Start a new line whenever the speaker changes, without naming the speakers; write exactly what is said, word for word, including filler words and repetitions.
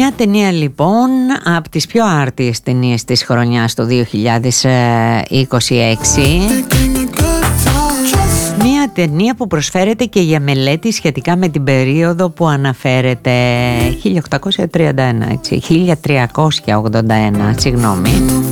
Μια ταινία λοιπόν από τις πιο άρτιες ταινίες της χρονιάς το δύο χιλιάδες είκοσι έξι. Μια ταινία που προσφέρεται και για μελέτη σχετικά με την περίοδο που αναφέρεται, χίλια οκτακόσια τριάντα ένα, έτσι, χίλια τριακόσια ογδόντα ένα, συγγνώμη.